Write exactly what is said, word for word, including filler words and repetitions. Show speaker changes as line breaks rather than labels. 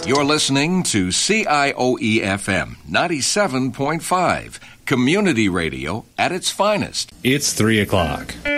You're listening to C I O E F M ninety-seven point five, community radio at its finest.
It's three o'clock.